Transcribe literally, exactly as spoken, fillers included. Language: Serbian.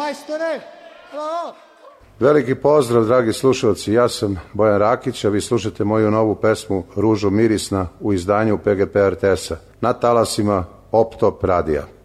majstore, bravo. Veliki pozdrav, dragi slušalci, ja sam Bojan Rakić, a vi slušate moju novu pesmu Ružo mirisna u izdanju P G P R T S-a na talasima Optop radija.